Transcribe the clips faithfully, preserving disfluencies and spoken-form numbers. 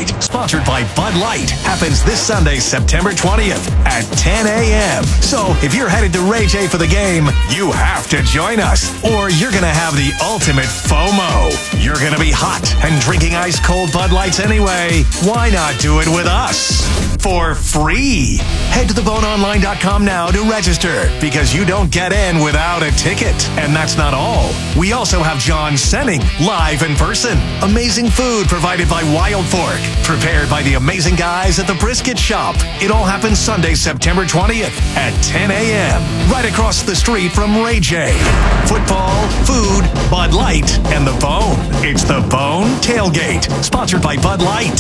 Tailgate, sponsored by Bud Light, happens this Sunday, September twentieth at ten a.m. So if you're headed to Ray J for the game, you have to join us, or you're going to have the ultimate FOMO. You're going to be hot and drinking ice-cold Bud Lights anyway. Why not do it with us? For free. Head to the bone online dot com now to register, because you don't get in without a ticket. And that's not all. We also have John Senning live in person. Amazing food provided by Wild Fork, prepared by the amazing guys at the Brisket Shop. It all happens Sunday, September twentieth at ten a.m. right across the street from Ray J. Football, food, Bud Light, and the Bone. It's the Bone Tailgate, sponsored by Bud Light.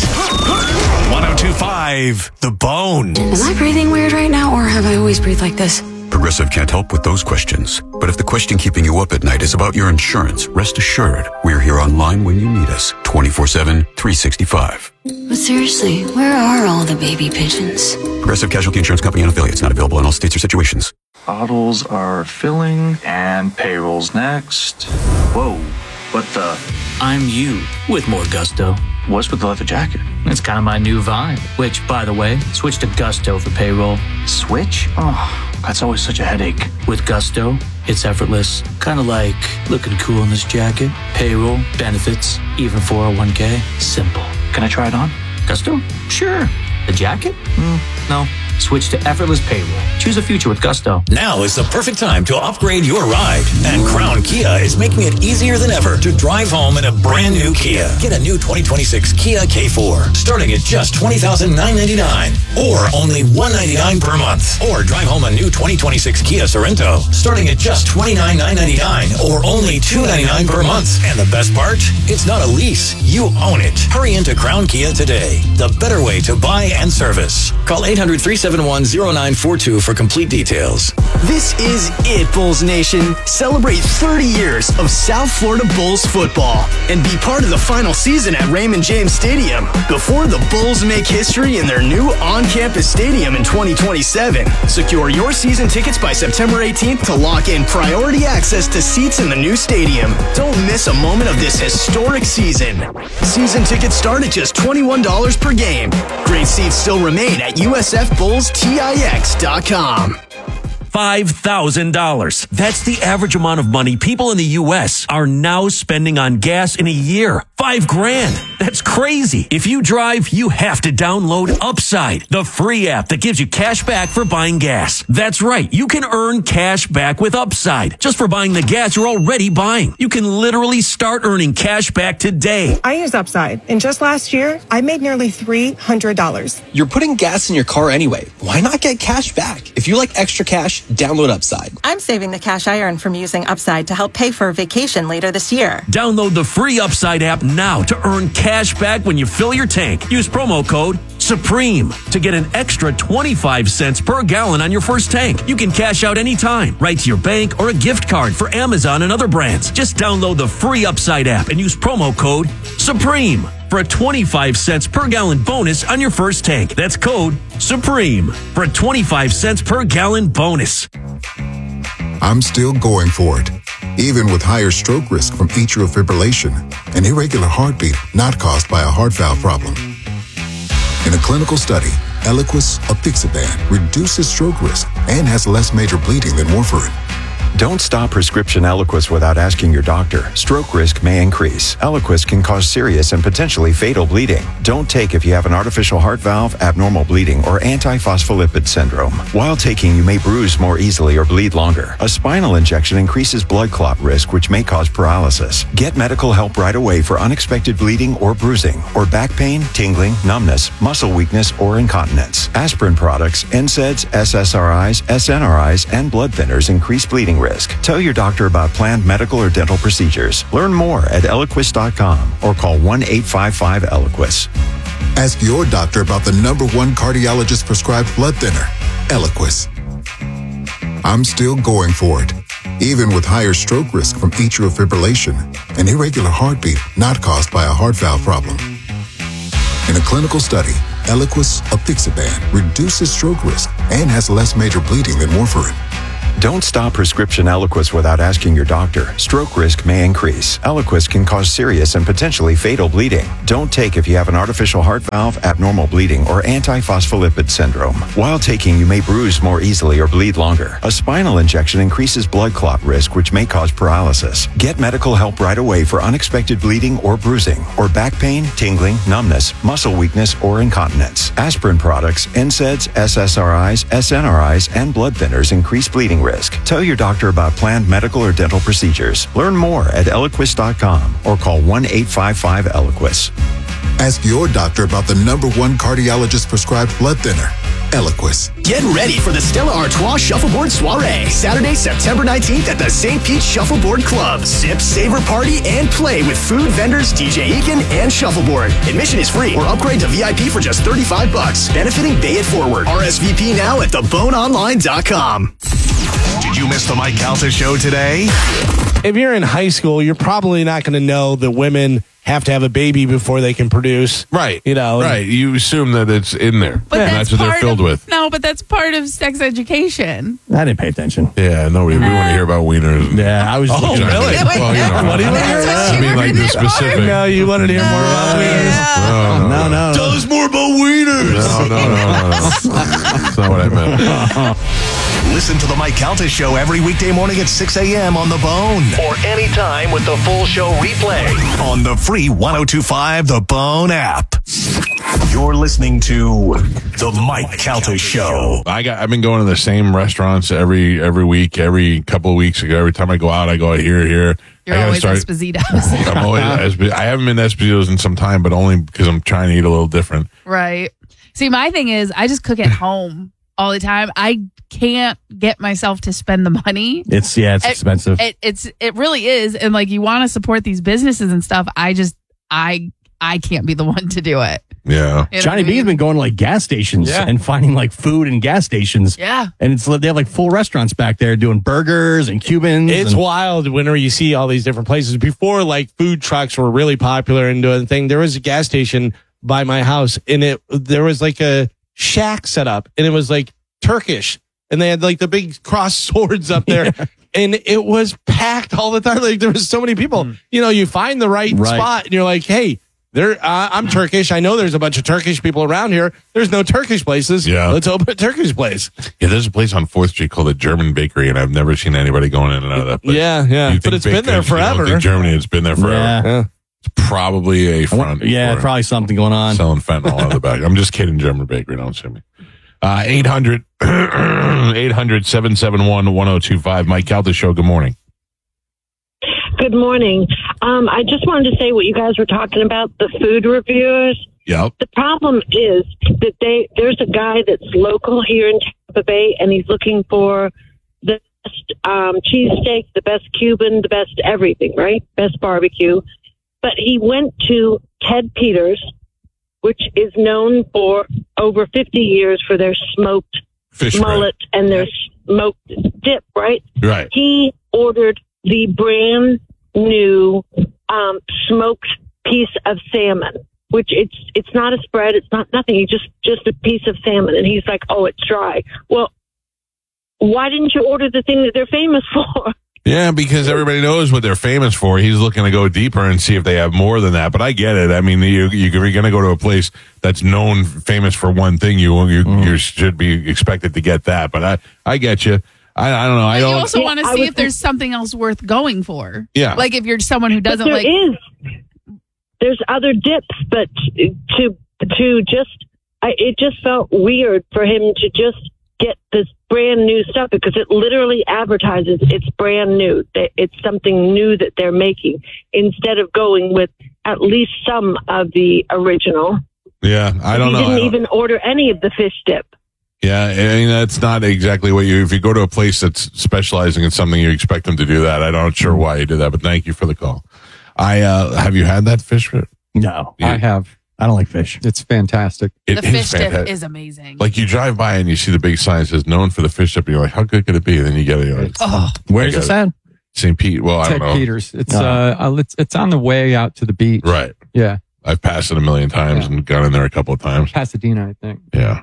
one oh two point five The Bone. Am I breathing weird right now, or have I always breathed like this? Progressive can't help with those questions. But if the question keeping you up at night is about your insurance, rest assured, we're here online when you need us, twenty-four seven, three sixty-five. But seriously, where are all the baby pigeons? Progressive Casualty Insurance Company and affiliates, not available in all states or situations. Bottles are filling, and payroll's next. Whoa, what the? I'm you with more gusto. What's with the leather jacket? It's kind of my new vibe, which, by the way, switch to Gusto for payroll. Switch? Oh, that's always such a headache. With Gusto, it's effortless. Kind of like looking cool in this jacket. Payroll, benefits, even four oh one k. Simple. Can I try it on? Gusto? Sure. The jacket? Mm, no. Switch to effortless payroll. Choose a future with Gusto. Now is the perfect time to upgrade your ride. And Crown Kia is making it easier than ever to drive home in a brand new Kia. Get a new twenty twenty-six Kia K four, starting at just twenty thousand nine hundred ninety-nine dollars, or only one hundred ninety-nine dollars per month. Or drive home a new twenty twenty-six Kia Sorento, starting at just twenty-nine thousand nine hundred ninety-nine dollars, or only two hundred ninety-nine dollars per month. And the best part? It's not a lease. You own it. Hurry into Crown Kia today. The better way to buy and service. Call eight hundred, three seven one, zero nine four two for complete details. This is it, Bulls Nation. Celebrate thirty years of South Florida Bulls football and be part of the final season at Raymond James Stadium before the Bulls make history in their new on-campus stadium in twenty twenty-seven. Secure your season tickets by September eighteenth to lock in priority access to seats in the new stadium. Don't miss a moment of this historic season. Season tickets start at just twenty-one dollars per game. Great seats still remain at U S F Bulls Tix dot com. five thousand dollars. That's the average amount of money people in the U S are now spending on gas in a year. Five grand. That's crazy. If you drive, you have to download Upside, the free app that gives you cash back for buying gas. That's right. You can earn cash back with Upside just for buying the gas you're already buying. You can literally start earning cash back today. I use Upside, and just last year, I made nearly three hundred dollars. You're putting gas in your car anyway. Why not get cash back? If you like extra cash, download Upside. I'm saving the cash I earn from using Upside to help pay for a vacation later this year. Download the free Upside app now to earn cash back when you fill your tank. Use promo code SUPREME to get an extra twenty-five cents per gallon on your first tank. You can cash out anytime, right to your bank or a gift card for Amazon and other brands. Just download the free Upside app and use promo code SUPREME for a twenty-five cents per gallon bonus on your first tank. That's code SUPREME for a twenty-five cents per gallon bonus. I'm still going for it, even with higher stroke risk from atrial fibrillation, an irregular heartbeat not caused by a heart valve problem. In a clinical study, Eliquis apixaban reduces stroke risk and has less major bleeding than warfarin. Don't stop prescription Eliquis without asking your doctor. Stroke risk may increase. Eliquis can cause serious and potentially fatal bleeding. Don't take if you have an artificial heart valve, abnormal bleeding, or antiphospholipid syndrome. While taking, you may bruise more easily or bleed longer. A spinal injection increases blood clot risk, which may cause paralysis. Get medical help right away for unexpected bleeding or bruising, or back pain, tingling, numbness, muscle weakness, or incontinence. Aspirin products, N SAIDs, S S R Is, S N R Is, and blood thinners increase bleeding risk. Tell your doctor about planned medical or dental procedures. Learn more at Eliquis dot com or call one eight five five Eliquis. Ask your doctor about the number one cardiologist prescribed blood thinner, Eliquis. I'm still going for it, even with higher stroke risk from atrial fibrillation, an irregular heartbeat not caused by a heart valve problem. In a clinical study, Eliquis apixaban reduces stroke risk and has less major bleeding than warfarin. Don't stop prescription Eliquis without asking your doctor. Stroke risk may increase. Eliquis can cause serious and potentially fatal bleeding. Don't take if you have an artificial heart valve, abnormal bleeding, or antiphospholipid syndrome. While taking, you may bruise more easily or bleed longer. A spinal injection increases blood clot risk, which may cause paralysis. Get medical help right away for unexpected bleeding or bruising, or back pain, tingling, numbness, muscle weakness, or incontinence. Aspirin products, N SAIDs, S S R Is, S N R Is, and blood thinners increase bleeding risk. Tell your doctor about planned medical or dental procedures. Learn more at Eliquis dot com or call one eight five five Eliquis. Ask your doctor about the number one cardiologist prescribed blood thinner, Eliquis. Get ready for the Stella Artois Shuffleboard Soiree, Saturday, September nineteenth at the Saint Pete Shuffleboard Club. Sip, savor, party, and play with food vendors D J Eakin and Shuffleboard. Admission is free or upgrade to V I P for just thirty-five bucks. Benefiting Bay It Forward. R S V P now at the bone online dot com. Did you miss the Mike Calta show today? If you're in high school, you're probably not going to know that women have to have a baby before they can produce. Right. You know, right. You assume that it's in there. But and that's, that's what they're part filled of, with. No, but that's part of sex education. I didn't pay attention. Yeah, no, we, we want to hear about wieners. Yeah, I was. Oh, really? Well, you know, What do you want to hear about? I mean, like the specific. No, you wanted to hear more about wieners. No, no, No, no. Tell us more about wieners. No, no, no, no. That's not what I meant. Listen to the Mike Calta show every weekday morning at six a.m. on The Bone. Or anytime with the full show replay on the free one oh two point five The Bone app. You're listening to the Mike Calta show. I got. I've been going to the same restaurants every every week, every couple of weeks ago. Every time I go out, I go out here, here. You're I always start, Esposito's. I'm always Esposito. I haven't been to Esposito's in some time, but only because I'm trying to eat a little different. Right. See, my thing is, I just cook at home all the time. I can't get myself to spend the money. It's yeah, it's it, expensive. It, it's it really is, and like you want to support these businesses and stuff. I just I I can't be the one to do it. Yeah, you know Johnny I mean? B's been going to like gas stations Yeah. and finding like food in gas stations. Yeah, and it's they have like full restaurants back there doing burgers and Cubans. It's and, wild whenever you see all these different places. Before, like food trucks were really popular and doing the thing. There was a gas station by my house, and it there was like a shack set up, and it was like Turkish, and they had like the big cross swords up there. Yeah. And it was packed all the time. Like there was so many people. Mm. You know, you find the right, right. spot, and you're like, "Hey, there. Uh, I'm Turkish. I know there's a bunch of Turkish people around here. There's no Turkish places. Yeah, let's open a Turkish place." Yeah, there's a place on Fourth Street called the German Bakery, and I've never seen anybody going in and out of that place. Yeah, yeah, but it's been there forever. In Germany, it's been there forever. Yeah. Yeah. It's probably a front. Yeah, probably something going on. Selling fentanyl out of the back. I'm just kidding, German Bakery. Don't sue me. Uh, eight hundred, eight hundred, seven seven one, one oh two five. Mike Calta Show, good morning. Good morning. Um, I just wanted to say what you guys were talking about, the food reviewers. Yep. The problem is that they there's a guy that's local here in Tampa Bay, and he's looking for the best um, cheesesteak, the best Cuban, the best everything, right? Best barbecue. But he went to Ted Peters, which is known for over fifty years for their smoked Fish mullet bread. and their smoked dip, right? Right. He ordered the brand new um, smoked piece of salmon, which it's it's not a spread, it's not nothing. It's just just a piece of salmon, and he's like, "Oh, it's dry." Well, why didn't you order the thing that they're famous for? Yeah, because everybody knows what they're famous for. He's looking to go deeper and see if they have more than that. But I get it. I mean, you, you're going to go to a place that's known, famous for one thing. You you, mm. you should be expected to get that. But I, I get you. I, I don't know. But I don't. You also yeah, want to see if there's something else worth going for. Yeah. Like if you're someone who doesn't but there like. Is. There's other dips, but to to just, I, it just felt weird for him to just get this brand new stuff because it literally advertises it's brand new. It's something new that they're making instead of going with at least some of the original. Yeah, I don't he know. He didn't don't... even order any of the fish dip. Yeah, I mean, that's not exactly what you, if you go to a place that's specializing in something, you expect them to do that. I'm not sure why you did that, but thank you for the call. I, uh, have you had that fish? No, yeah. I have. I don't like fish. It's fantastic. The It fish is dip fantastic. is amazing. Like you drive by and you see the big sign that says known for the fish dip, and you're like, how good could it be? And then you get it. You're like, Oh. Where's this at? Saint Pete. Well, I Ted don't know. Peters. It's No. uh, it's it's on the way out to the beach. Right. Yeah, I've passed it a million times Yeah. and gone in there a couple of times. Pasadena, I think. Yeah.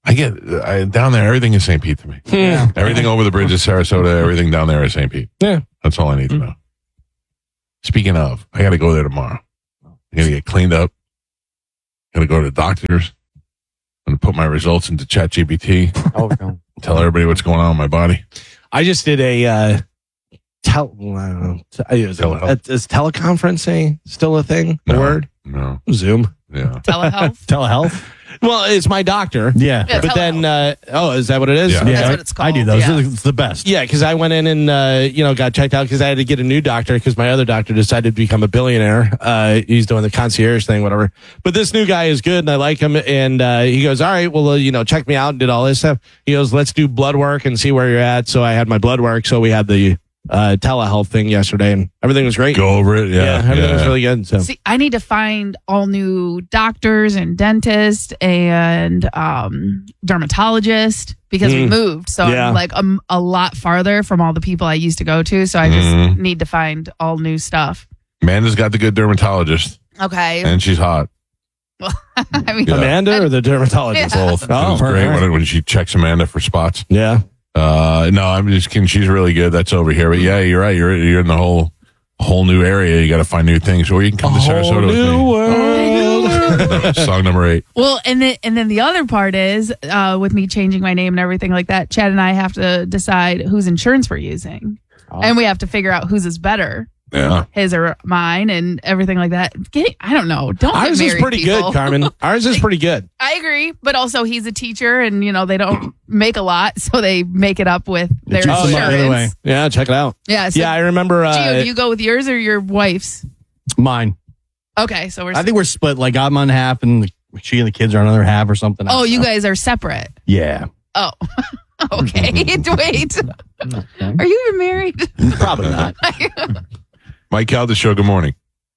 I get I, down there. Everything is Saint Pete to me. Yeah. Everything over the bridge is Sarasota. Everything down there is Saint Pete. Yeah. That's all I need to know. Speaking of, I got to go there tomorrow. I got to get cleaned up. Got to go to the doctors. I'm going to put my results into ChatGPT. Oh, no. Tell everybody what's going on in my body. I just did a uh, tel- I don't know. Is, Telehealth. is teleconferencing still a thing? A No. word? No. Zoom. Yeah. Telehealth. Telehealth. Well, it's my doctor. Yeah. Yeah, But then, uh, oh, is that what it is? Yeah. Yeah, That's what it's I do called, those. yeah. It's the best. Yeah, because I went in and uh, you know got checked out because I had to get a new doctor because my other doctor decided to become a billionaire. Uh, he's doing the concierge thing, whatever. But this new guy is good and I like him. And uh, he goes, "All right, well, uh, you know, check me out," and did all this stuff. He goes, "Let's do blood work and see where you're at." So I had my blood work. So we had the uh, telehealth thing yesterday, and everything was great. Go over it. Yeah. Yeah, everything was yeah. really good. So See, I need to find all new doctors and dentists and um, dermatologists because we Mm. moved. So Yeah. I'm like I'm a lot farther from all the people I used to go to. So I just Mhm. need to find all new stuff. Amanda's got the good dermatologist, Okay. and she's hot. I mean, Yeah. Amanda or the dermatologist? Yeah. Both. Oh, it was all great right. when, when she checks Amanda for spots. Yeah. Uh, no, I'm just kidding. She's really good. That's over here. But yeah, you're right. You're you're in the whole whole new area. You got to find new things. Or you can come to Sarasota with new me. world. Song number eight. Well, and then and then the other part is uh, with me changing my name and everything like that. Chad and I have to decide whose insurance we're using, and we have to figure out whose is better, Yeah. his or mine, and everything like that. Get, I don't know. Don't get Ours is married, pretty people. good, Carmen. Ours is pretty good. I agree, but also he's a teacher, and you know they don't make a lot, so they make it up with their choose them up the other way. insurance. Yeah, check it out. Yeah, so Yeah, I remember. Uh, Gio, do you go with yours or your wife's? Mine. Okay, so we're. I think we're split. Like I'm on half, and the, she and the kids are on another half, or something. oh, you know. guys are separate. Yeah. Oh, okay. Wait, are you even married? Probably not. Mike Calda Show, good morning.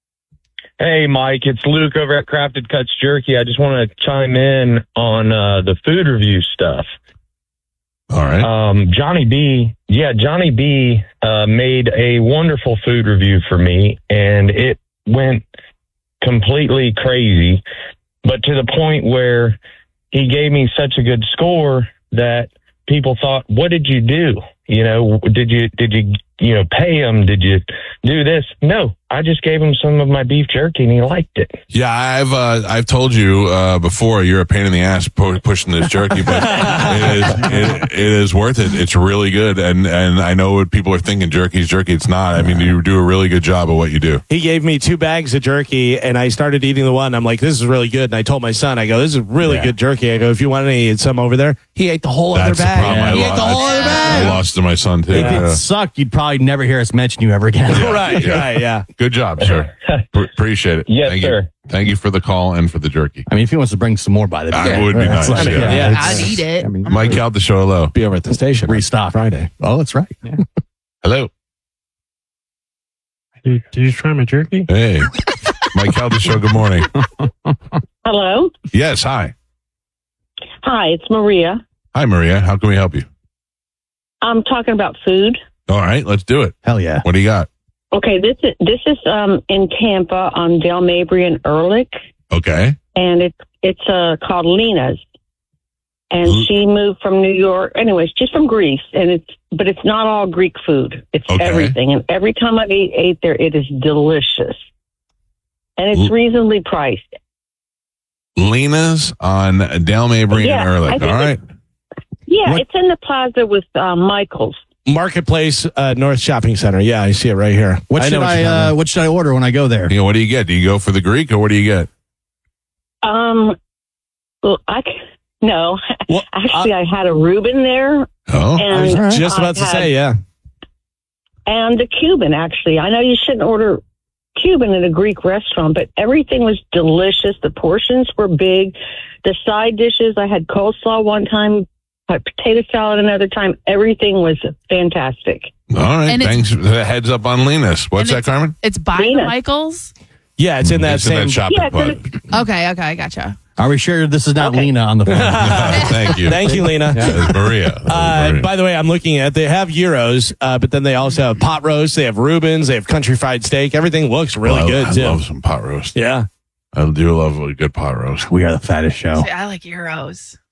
Hey, Mike, it's Luke over at Crafted Cuts Jerky. I just want to chime in on uh, the food review stuff. All right. Um, Johnny B, yeah, Johnny B uh, made a wonderful food review for me, and it went completely crazy, but to the point where he gave me such a good score that people thought, "What did you do? You know, did you did you you know pay him? Did you do this?" No, I just gave him some of my beef jerky, and he liked it. Yeah, I've uh, I've told you uh, before. You're a pain in the ass pu- pushing this jerky, but it is it, it is worth it. It's really good, and and I know what people are thinking. Jerky's jerky. It's not. I mean, you do a really good job of what you do. He gave me two bags of jerky, and I started eating the one. I'm like, "This is really good." And I told my son, "I go, this is really Yeah. good jerky." I go, "If you want any, some over there." He ate the whole That's other the bag. problem. I He ate lo- the whole other bag. I lost to my son too. If Yeah. it sucked, you'd probably never hear us mention you ever again. Right, right, yeah. Good job, sir. P- appreciate it. Yes, Thank sir. You. Thank you for the call and for the jerky. I mean, if he wants to bring some more by the That way, would be that's nice, like- yeah. Yeah. I'd eat it. I mean, Mike out the show. Hello. Be over at the station. restock Friday. Oh, that's right. Yeah. Hello. Did, did you try my jerky? Hey. Mike out the show. Good morning. Hello. Yes. Hi. Hi, it's Maria. Hi, Maria. How can we help you? I'm talking about food. All right. Let's do it. Hell yeah. What do you got? Okay, this is this is um in Tampa on Del Mabry and Ehrlich, Okay. and it's it's uh called Lena's, and L- she moved from New York. Anyways, she's from Greece, and it's but it's not all Greek food. It's Okay. everything, and every time I ate, ate there, it is delicious, and it's L- reasonably priced. Lena's on Dale Mabry Yeah, and I Ehrlich. think All right. Yeah, What- it's in the plaza with uh, Michael's. Marketplace, uh, North Shopping Center. Yeah, I see it right here. What should know I? you're talking Uh, about. what should I order when I go there? You know, what do you get? Do you go for the Greek or what do you get? Um, well, I c- no, Well, actually, I had a Reuben there. Oh, I was And just about to I had- say, yeah. And the Cuban, actually. I know you shouldn't order Cuban at a Greek restaurant, but everything was delicious. The portions were big. The side dishes, I had coleslaw one time, had potato salad another time. Everything was fantastic. all right. And it's- Thanks for the heads up on Lena's. What's And that, Carmen? It's by the Lena. Michaels. Yeah, it's in that It's same. in that shopping Yeah, it's club. Okay, okay, I gotcha. Are we sure this is not Okay. Lena on the phone? Thank you. Thank you, Lena. That was Maria. That was Uh, Maria. by the way, I'm looking at they have gyros, uh, but then they also have pot roast. They have Reubens. They have country fried steak. Everything looks really Well, good I too. love some pot roast. Yeah, I do love a good pot roast. We are the fattest show. See, I like Euros.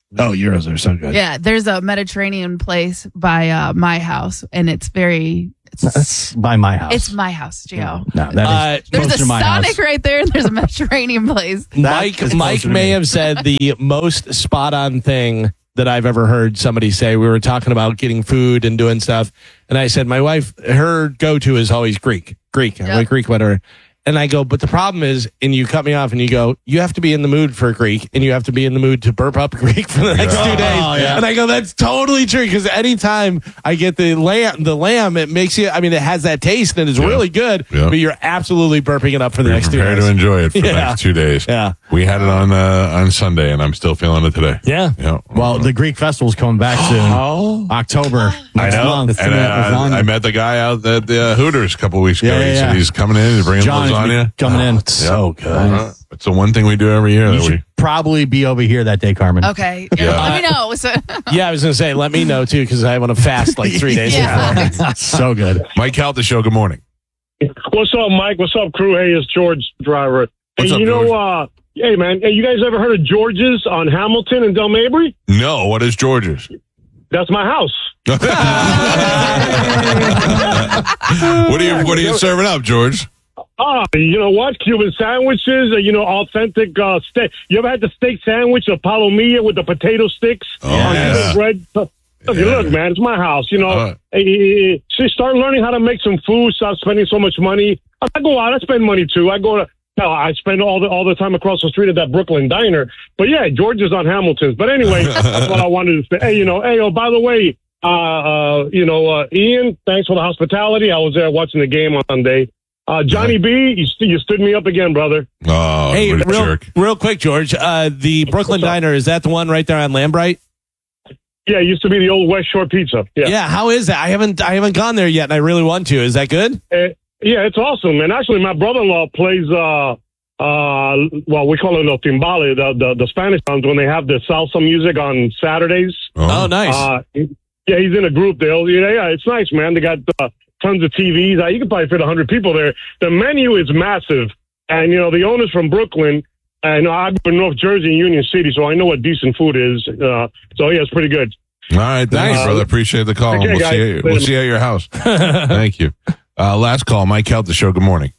Oh, gyros are so good. Yeah, there's a Mediterranean place by uh, my house, and it's very. It's, That's by my house. It's my house, Gio. No, that is There's closer a to my Sonic house. right there, and there's a Mediterranean place. Mike, is Mike closer to may me. have said the most spot on thing that I've ever heard somebody say. We were talking about getting food and doing stuff, and I said, my wife, her go to is always Greek. Greek. I'm Yep. like, Greek, whatever. And I go, but the problem is, and you cut me off and you go, you have to be in the mood for Greek and you have to be in the mood to burp up Greek for the next Yeah. two days. Oh, yeah. And I go, that's totally true. Because anytime I get the lamb, the lamb, it makes you, I mean, it has that taste and it's Yeah. really good, Yeah. but you're absolutely burping it up for the Be next two prepared days. to enjoy it for the Yeah. next two days. Yeah. We had it on uh, on Sunday, and I'm still feeling it today. Yeah. Yeah. Well, the Greek festival's coming back soon. Oh. October. I Next know. month. And uh, I met the guy out at the uh, Hooters a couple weeks ago. Yeah, yeah, he said yeah. he's coming in. He's bringing John is lasagna. coming in. It's so good. Uh-huh. It's the one thing we do every year. You That we, should probably be over here that day, Carmen. Okay, Yeah. let me know. So, Yeah, I was going to say, let me know too, because I want to fast like three days Yeah. before. So good. Mike Calta Show, good morning. What's up, Mike? What's up, crew? Hey, it's George Driver. What's hey, up, you know, George? uh, hey, man, hey, you guys ever heard of George's on Hamilton and Del Mabry? No, what is George's? That's my house. what are you What are you serving up, George? Ah, you know what? Cuban sandwiches, uh, you know, authentic uh, steak. You ever had the steak sandwich, the palomilla with the potato sticks Oh, on yeah. Cuban bread? Look, Yeah. look, man, it's my house. You know, Uh. hey, so start learning how to make some food. Stop spending so much money. I go out, I spend money too. I go to. Hell, I spend all the all the time across the street at that Brooklyn diner. But yeah, George is on Hamilton's. But anyway, that's what I wanted to say. Hey, you know, hey, oh, by the way, uh, uh, you know, uh, Ian, thanks for the hospitality. I was there watching the game on Sunday. Uh, Johnny B, you, st- you stood me up again, brother. Oh, Hey, what a real, jerk. real quick, George. Uh, the Brooklyn Diner, is that the one right there on Lambright? Yeah, it used to be the old West Shore Pizza. Yeah, Yeah. How is that? I haven't I haven't gone there yet, and I really want to. Is that good? Uh, yeah, it's awesome. And actually, my brother-in-law plays. Uh, uh, well, we call it los timbales, the, the the Spanish ones when they have the salsa music on Saturdays. Oh, nice. Uh, yeah, he's in a group there. Yeah, yeah, it's nice, man. They got uh, tons of T Vs. Uh, you can probably fit one hundred people there. The menu is massive. And, you know, the owner's from Brooklyn. And I grew in North Jersey and Union City, so I know what decent food is. Uh, so, yeah, it's pretty good. All right, thanks, Uh, brother. Appreciate the call. okay, we'll, guys. see you, we'll Later. see you at your house. Thank you. Uh, last call, Mike Calta Show, good morning.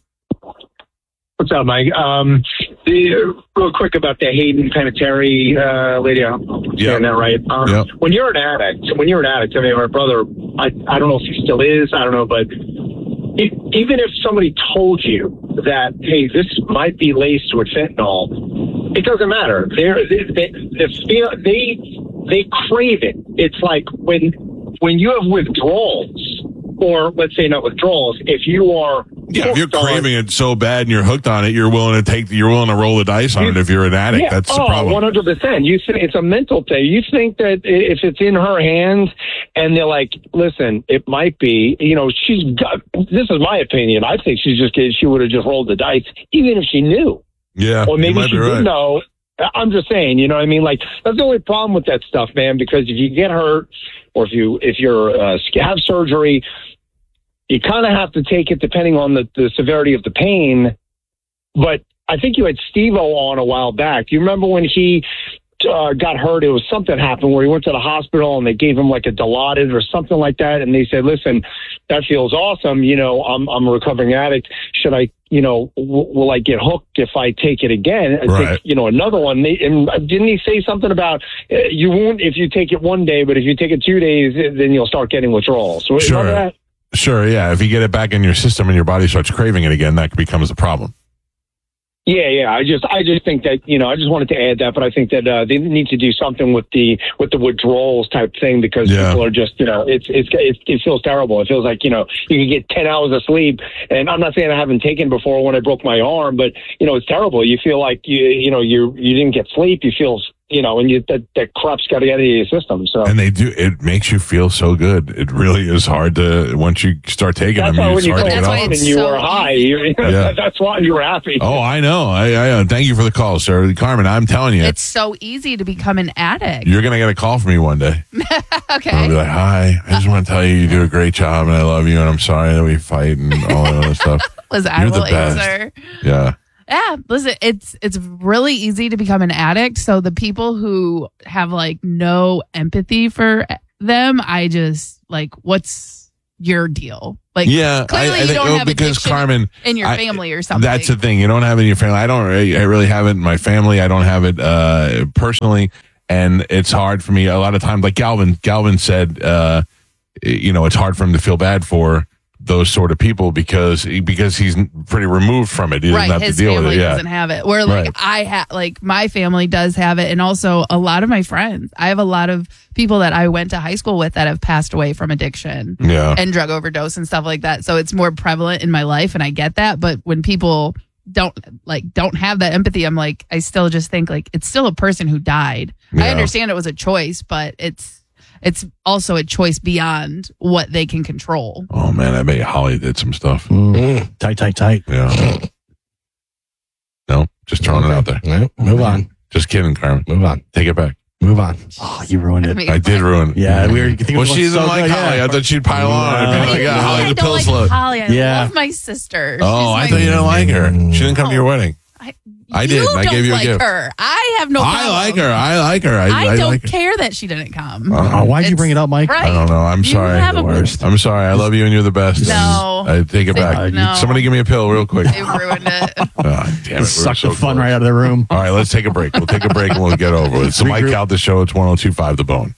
What's up, Mike? Um, the, real quick about the Hayden Panettiere uh, lady. I'm Yeah. saying that right. Um, Yep. When you're an addict, when you're an addict, I mean, my brother, I, I don't know if he still is, I don't know, but it, even if somebody told you that, hey, this might be laced with fentanyl, it doesn't matter. They're, they, they, they, they, they crave it. It's like when, when you have withdrawals, or let's say not withdrawals, if you are Yeah, if you're hooked on- craving it so bad and you're hooked on it, you're willing to take, you're willing to roll the dice on it if you're an addict. Yeah. That's the oh, problem. one hundred percent. You think it's a mental thing. You think that if it's in her hands and they're like, listen, it might be, you know, she's got, this is my opinion. I think she's just, she would have just rolled the dice, even if she knew. Yeah. Or you maybe might she be didn't right. know. I'm just saying, you know what I mean? Like, that's the only problem with that stuff, man, because if you get hurt or if you, if you're, uh, have surgery, you kind of have to take it depending on the, the severity of the pain. But I think you had Steve-O on a while back. Do you remember when he uh, got hurt? It was something happened where he went to the hospital and they gave him like a Dilaudid or something like that. And they said, listen, that feels awesome. You know, I'm, I'm a recovering addict. Should I, you know, w- will I get hooked if I take it again? I Right. take, you know, another one. They, and didn't he say something about uh, you won't if you take it one day, but if you take it two days, then you'll start getting withdrawals. So Sure. remember that? Sure, yeah. If you get it back in your system and your body starts craving it again, that becomes a problem. Yeah, yeah. I just, I just think that, you know, I just wanted to add that, but I think that uh, they need to do something with the with the withdrawals type thing because Yeah. people are just, you know, it's, it's it's it feels terrible. It feels like, you know, you can get ten hours of sleep, and I'm not saying I haven't taken before when I broke my arm, but you know, it's terrible. You feel like you, you know, you you didn't get sleep. You feel, you know, and you that that crap's got to get out of your system. So And they do, it makes you feel so good. It really is hard to, once you start taking that's them, why when it's you hard to came get home off. and you so were high, you, Yeah. that's why you were happy. Oh, I know. I, I uh, thank you for the call, sir. Carmen, I'm telling you, it's so easy to become an addict. you're going to get a call from me one day. Okay. I'll be like, hi, I just want to tell you you do a great job and I love you and I'm sorry that we fight and all that other stuff. Liz, I You're the will best. answer. Yeah. Yeah, listen, it's it's really easy to become an addict. So the people who have like no empathy for them, I just like, what's your deal? Like, yeah, clearly I, I you think, don't oh, have because addiction Carmen in your I- family or something. That's the thing. You don't have it in your family. I don't. really- I really have it in my family. I don't have it uh, personally, and it's hard for me a lot of times. Like Galvin, Galvin said, uh, you know, it's hard for him to feel bad for those sort of people because because he's pretty removed from it. He doesn't right, have his to deal family with it. Yeah. doesn't have it. Where like Right. I have, like my family does have it, and also a lot of my friends. I have a lot of people that I went to high school with that have passed away from addiction, Yeah. and drug overdose and stuff like that. So it's more prevalent in my life, and I get that. But when people don't like don't have that empathy, I'm like, I still just think like it's still a person who died. I Yeah. understand it was a choice, but it's it's also a choice beyond what they can control. Oh man, I bet Holly did some stuff. Mm. Tight, tight, tight. Yeah. No, just throwing it out there. Right, move on. Just kidding, Carmen. Move on. Take it back. Move on. Oh, you ruined it. I did ruin it. Yeah, we were. Thinking Well, it was she doesn't so like good, Holly. yeah. I thought she'd pile on. I'd be like, yeah, Holly's I a don't pill like slut. Holly. I Yeah. love my sister. Oh, She's I my- thought you didn't like her. She didn't come to your wedding. I did. You I don't gave you a like gift. her. I have no I problem. like her. I like her. I, I, I don't like her. care that she didn't come. Uh-huh. Oh, why'd you bring it up, Mike? Right. I don't know. I'm You sorry. have a- I'm sorry. I love you and you're the best. No. I take it back. No. Somebody give me a pill real quick. It ruined it. Ah, damn it. Suck we were the so fun close. right out of the room. All right, let's take a break. We'll take a break and we'll get over it. It's the Mike Regroup. Calta Show. It's one oh two point five The Bone.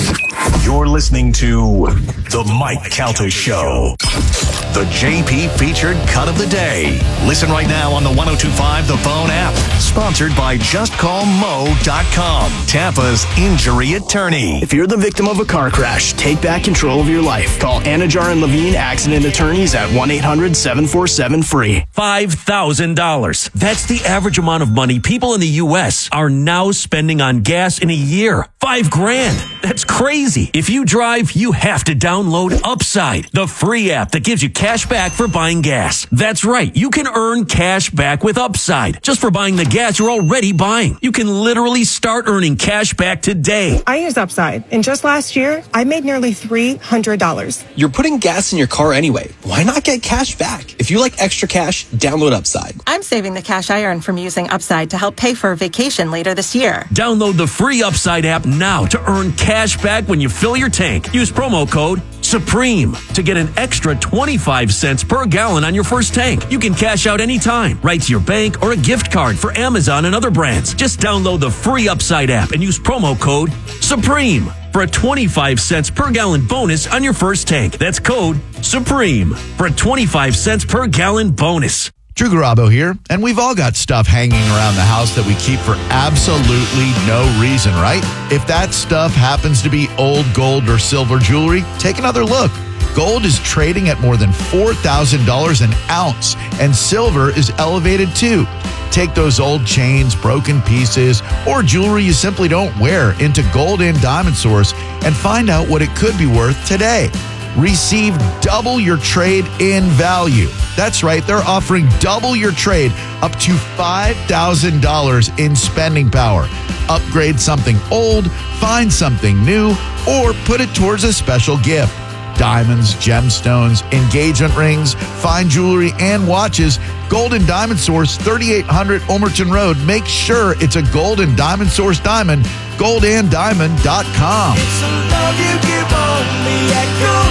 You're listening to The Mike Calta Show. The J P featured cut of the day. Listen right now on the one oh two point five The Bone app. Sponsored by just call mo dot com, Tampa's injury attorney. If you're the victim of a car crash, take back control of your life. Call Anajar and Levine Accident Attorneys at one eight hundred seven four seven free. five thousand dollars. That's the average amount of money people in the U S are now spending on gas in a year. Five grand. That's crazy. If you drive, you have to download Upside, the free app that gives you cash back for buying gas. That's right. You can earn cash back with Upside just for buying the gas you're already buying. You can literally start earning cash back today. I use Upside, and just last year, I made nearly three hundred dollars. You're putting gas in your car anyway. Why not get cash back? If you like extra cash, download Upside. I'm saving the cash I earn from using Upside to help pay for a vacation later this year. Download the free Upside app now to earn cash back when you fill your tank. Use promo code SUPREME to get an extra twenty-five cents per gallon on your first tank. You can cash out anytime, right to your bank or a gift card for Amazon and other brands. Just download the free Upside app and use promo code SUPREME for a twenty-five cents per gallon bonus on your first tank. That's code SUPREME for a twenty-five cents per gallon bonus. Drew Garabo here, and we've all got stuff hanging around the house that we keep for absolutely no reason, right? If that stuff happens to be old gold or silver jewelry, take another look. Gold is trading at more than four thousand dollars an ounce, and silver is elevated too. Take those old chains, broken pieces, or jewelry you simply don't wear into Gold and Diamond Source and find out what it could be worth today. Receive double your trade in value. That's right, they're offering double your trade up to five thousand dollars in spending power. Upgrade something old, find something new, or put it towards a special gift. Diamonds, gemstones, engagement rings, fine jewelry, and watches. Gold and Diamond Source, thirty-eight hundred Omerton Road. Make sure it's a Gold and Diamond Source diamond. gold and diamond dot com. It's the love you give only at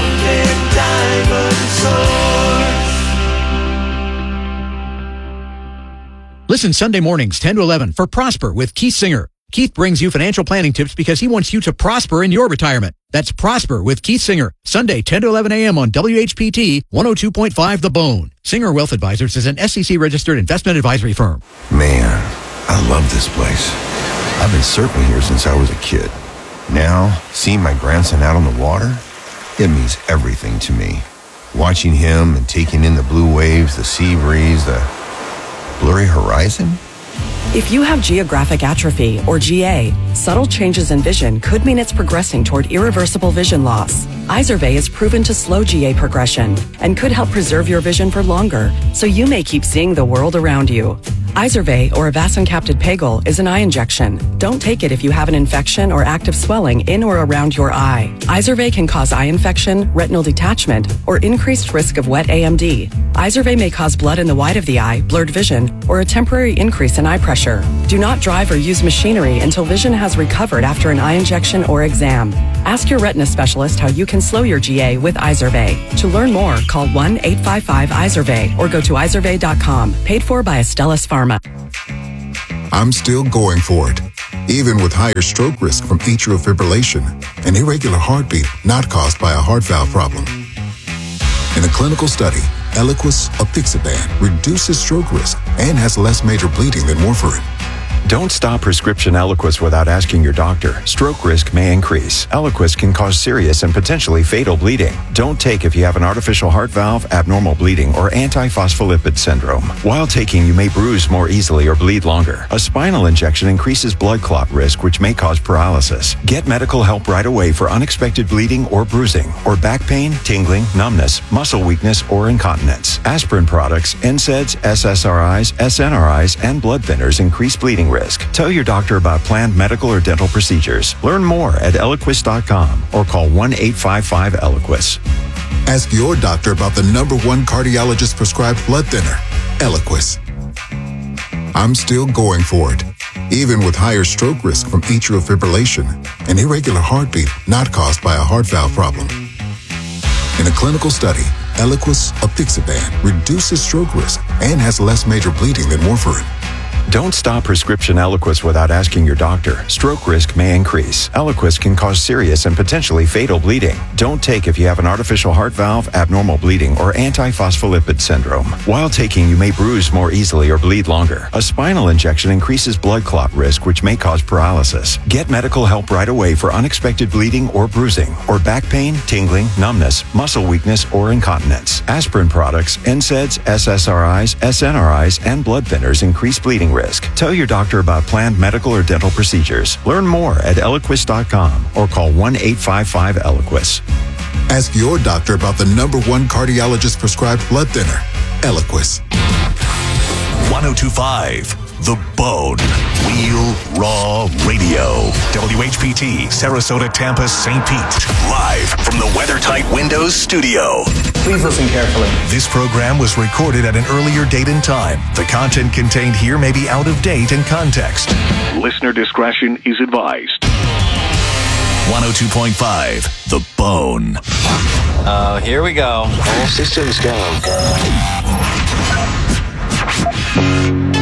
Gold and Diamond Source. Listen Sunday mornings, ten to eleven, for Prosper with Keith Singer. Keith brings you financial planning tips because he wants you to prosper in your retirement. That's Prosper with Keith Singer, Sunday, ten to eleven a.m. on W H P T one oh two point five The Bone. Singer Wealth Advisors is an S E C-registered investment advisory firm. Man, I love this place. I've been surfing here since I was a kid. Now, seeing my grandson out on the water, it means everything to me. Watching him and taking in the blue waves, the sea breeze, the blurry horizon. If you have geographic atrophy, or G A, subtle changes in vision could mean it's progressing toward irreversible vision loss. Izervay is proven to slow G A progression and could help preserve your vision for longer, so you may keep seeing the world around you. Izervay, or avacincaptad pegol, is an eye injection. Don't take it if you have an infection or active swelling in or around your eye. Izervay can cause eye infection, retinal detachment, or increased risk of wet A M D. Izervay may cause blood in the white of the eye, blurred vision, or a temporary increase in eye pressure. Do not drive or use machinery until vision has recovered after an eye injection or exam. Ask your retina specialist how you can slow your G A with Izervay. To learn more, call one eight five five Izervay or go to izervay dot com. Paid for by Astellas Pharma. I'm still going for it, even with higher stroke risk from atrial fibrillation, an irregular heartbeat not caused by a heart valve problem. In a clinical study, Eliquis apixaban reduces stroke risk and has less major bleeding than warfarin. Don't stop prescription Eliquis without asking your doctor. Stroke risk may increase. Eliquis can cause serious and potentially fatal bleeding. Don't take if you have an artificial heart valve, abnormal bleeding, or antiphospholipid syndrome. While taking, you may bruise more easily or bleed longer. A spinal injection increases blood clot risk, which may cause paralysis. Get medical help right away for unexpected bleeding or bruising, or back pain, tingling, numbness, muscle weakness, or incontinence. Aspirin products, N SAIDs, S S R Is, S N R Is, and blood thinners increase bleeding risk. Tell your doctor about planned medical or dental procedures. Learn more at eliquis dot com or call one eight five five Eliquis. Ask your doctor about the number one cardiologist prescribed blood thinner, Eliquis. I'm still going for it, even with higher stroke risk from atrial fibrillation, an irregular heartbeat not caused by a heart valve problem. In a clinical study, Eliquis apixaban reduces stroke risk and has less major bleeding than warfarin. Don't stop prescription Eliquis without asking your doctor. Stroke risk may increase. Eliquis can cause serious and potentially fatal bleeding. Don't take if you have an artificial heart valve, abnormal bleeding, or antiphospholipid syndrome. While taking, you may bruise more easily or bleed longer. A spinal injection increases blood clot risk, which may cause paralysis. Get medical help right away for unexpected bleeding or bruising, or back pain, tingling, numbness, muscle weakness, or incontinence. Aspirin products, N SAIDs, S S R Is, S N R Is, and blood thinners increase bleeding risk. Tell your doctor about planned medical or dental procedures. Learn more at eliquis dot com or call one eight five five Eliquis. Ask your doctor about the number one cardiologist prescribed blood thinner, Eliquis. one oh two point five The Bone. Real Raw Radio. W H P T, Sarasota, Tampa, Saint Pete. Live from the WeatherTight Windows studio. Please listen carefully. This program was recorded at an earlier date and time. The content contained here may be out of date and context. Listener discretion is advised. one oh two point five The Bone. Uh, here we go. All systems go.